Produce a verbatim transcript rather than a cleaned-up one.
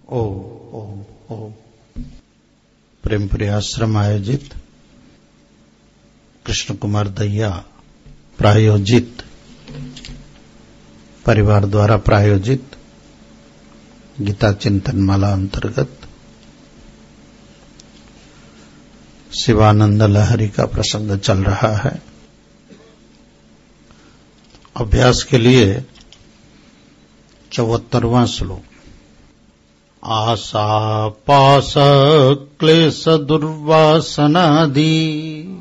ओ ओ ओ प्रेमपुरी आश्रम आयोजित कृष्ण कुमार दहिया प्रायोजित परिवार द्वारा प्रायोजित गीता चिंतन माला अंतर्गत शिवानंद लहरी का प्रसंग चल रहा है। अभ्यास के लिए चौहत्तरवां श्लोक। आशा पाश क्लेश दुर्वासनादि